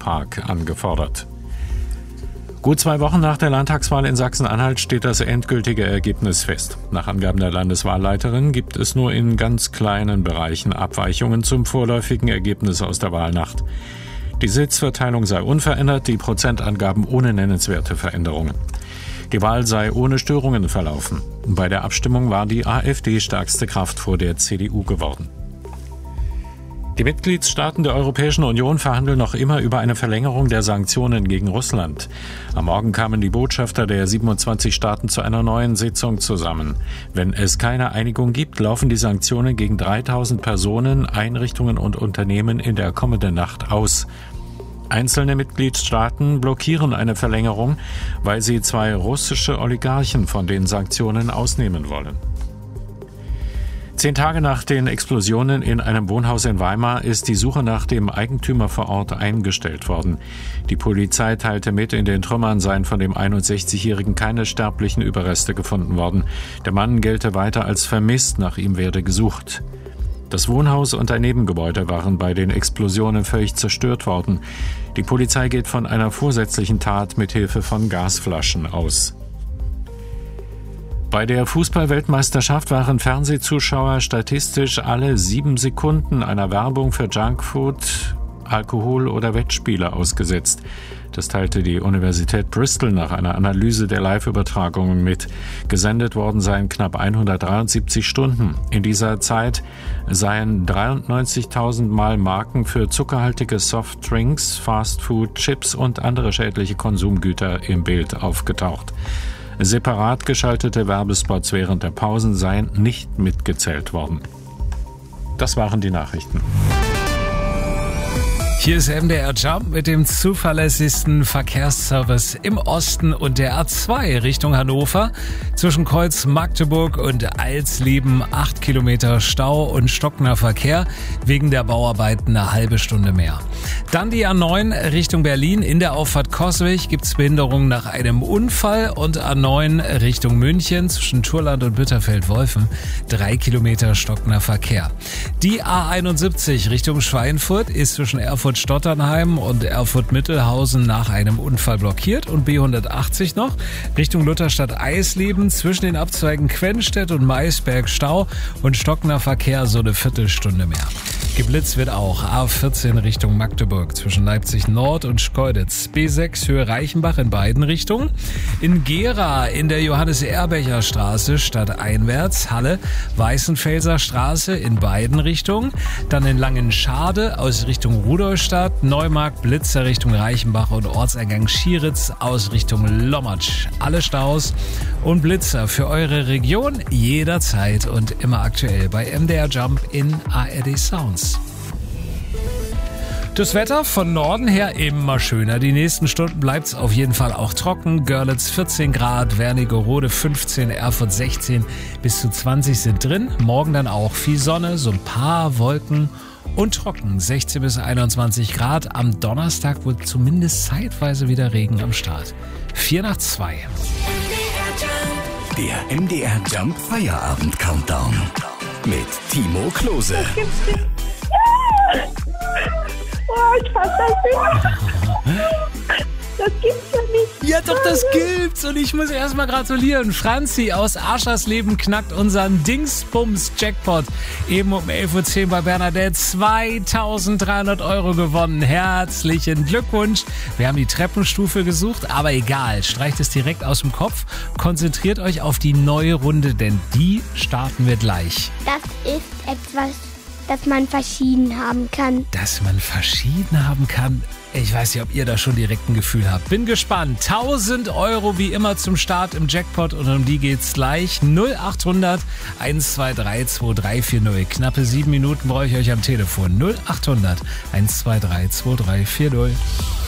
Volkspark angefordert. Gut 2 Wochen nach der Landtagswahl in Sachsen-Anhalt steht das endgültige Ergebnis fest. Nach Angaben der Landeswahlleiterin gibt es nur in ganz kleinen Bereichen Abweichungen zum vorläufigen Ergebnis aus der Wahlnacht. Die Sitzverteilung sei unverändert, die Prozentangaben ohne nennenswerte Veränderungen. Die Wahl sei ohne Störungen verlaufen. Bei der Abstimmung war die AfD stärkste Kraft vor der CDU geworden. Die Mitgliedstaaten der Europäischen Union verhandeln noch immer über eine Verlängerung der Sanktionen gegen Russland. Am Morgen kamen die Botschafter der 27 Staaten zu einer neuen Sitzung zusammen. Wenn es keine Einigung gibt, laufen die Sanktionen gegen 3000 Personen, Einrichtungen und Unternehmen in der kommenden Nacht aus. Einzelne Mitgliedstaaten blockieren eine Verlängerung, weil sie 2 russische Oligarchen von den Sanktionen ausnehmen wollen. 10 Tage nach den Explosionen in einem Wohnhaus in Weimar ist die Suche nach dem Eigentümer vor Ort eingestellt worden. Die Polizei teilte mit, in den Trümmern seien von dem 61-Jährigen keine sterblichen Überreste gefunden worden. Der Mann gelte weiter als vermisst, nach ihm werde gesucht. Das Wohnhaus und ein Nebengebäude waren bei den Explosionen völlig zerstört worden. Die Polizei geht von einer vorsätzlichen Tat mit Hilfe von Gasflaschen aus. Bei der Fußball-Weltmeisterschaft waren Fernsehzuschauer statistisch alle 7 Sekunden einer Werbung für Junkfood, Alkohol oder Wettspiele ausgesetzt. Das teilte die Universität Bristol nach einer Analyse der Live-Übertragungen mit. Gesendet worden seien knapp 173 Stunden. In dieser Zeit seien 93.000 Mal Marken für zuckerhaltige Softdrinks, Fastfood, Chips und andere schädliche Konsumgüter im Bild aufgetaucht. Separat geschaltete Werbespots während der Pausen seien nicht mitgezählt worden. Das waren die Nachrichten. Hier ist MDR Jump mit dem zuverlässigsten Verkehrsservice im Osten und der A2 Richtung Hannover. Zwischen Kreuz Magdeburg und Alsleben 8 Kilometer Stau und stockender Verkehr. Wegen der Bauarbeiten eine halbe Stunde mehr. Dann die A9 Richtung Berlin. In der Auffahrt Coswig gibt es Behinderungen nach einem Unfall. Und A9 Richtung München zwischen Turland und Bitterfeld-Wolfen 3 Kilometer stockender Verkehr. Die A71 Richtung Schweinfurt ist zwischen Erfurt-Stotternheim und Erfurt-Mittelhausen nach einem Unfall blockiert und B180 noch Richtung Lutherstadt-Eisleben zwischen den Abzweigen Quennstedt und Maisberg Stau und stockender Verkehr so eine Viertelstunde mehr. Geblitzt wird auch A14 Richtung Magdeburg zwischen Leipzig Nord und Schkeuditz, B6 Höhe Reichenbach in beiden Richtungen, in Gera in der Johannes-Erbecher Straße stadteinwärts, Halle Weißenfelser Straße in beiden Richtungen, dann in Langenschade aus Richtung Rudolstadt, Neumarkt Blitzer Richtung Reichenbach und Ortseingang Schieritz aus Richtung Lommatsch. Alle Staus und Blitzer für eure Region jederzeit und immer aktuell bei MDR Jump in ARD Sounds. Das Wetter von Norden her immer schöner. Die nächsten Stunden bleibt es auf jeden Fall auch trocken. Görlitz 14 Grad, Wernigerode 15, Erfurt 16 bis zu 20 sind drin. Morgen dann auch viel Sonne, so ein paar Wolken und trocken 16 bis 21 Grad. Am Donnerstag wird zumindest zeitweise wieder Regen am Start. 4 nach 2. Der MDR Jump Feierabend Countdown mit Timo Klose. Oh, ich fass das nicht. Das gibt's ja nicht. Ja doch, das gibt's. Und ich muss erstmal gratulieren. Franzi aus Aschersleben knackt unseren Dingsbums-Jackpot. Eben um 11.10 Uhr bei Bernadette 2.300 € gewonnen. Herzlichen Glückwunsch. Wir haben die Treppenstufe gesucht, aber egal. Streicht es direkt aus dem Kopf. Konzentriert euch auf die neue Runde, denn die starten wir gleich. Das ist etwas, das man verschieden haben kann. Dass man verschieden haben kann? Ich weiß nicht, ob ihr da schon direkt ein Gefühl habt. Bin gespannt. 1.000 € wie immer zum Start im Jackpot und um die geht's gleich. 0800 123 2340. Knappe 7 Minuten brauche ich euch am Telefon. 0800 123 2340.